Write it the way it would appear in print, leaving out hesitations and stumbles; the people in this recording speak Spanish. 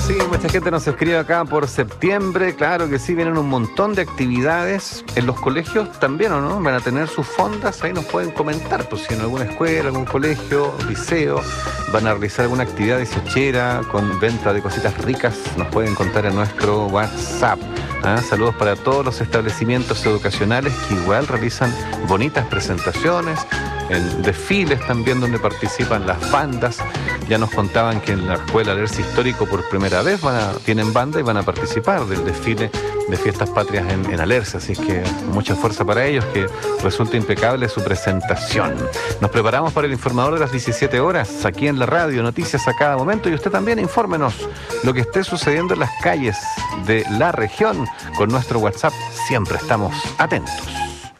Sí, mucha gente nos escribe acá por septiembre. Claro que sí, vienen un montón de actividades. En los colegios también, ¿o no? Van a tener sus fondas. Ahí nos pueden comentar, pues si en alguna escuela, algún colegio, liceo, van a realizar alguna actividad dieciochera con venta de cositas ricas. Nos pueden contar en nuestro WhatsApp. Saludos para todos los establecimientos educacionales que igual realizan bonitas presentaciones, en desfiles también donde participan las bandas. Ya nos contaban que en la Escuela Alerce Histórico por primera vez tienen banda y van a participar del desfile de Fiestas Patrias en Alerce, así que mucha fuerza para ellos, que resulta impecable su presentación. Nos preparamos para el informador de las 17 horas, aquí en la radio, noticias a cada momento, y usted también infórmenos lo que esté sucediendo en las calles de la región con nuestro WhatsApp. Siempre estamos atentos.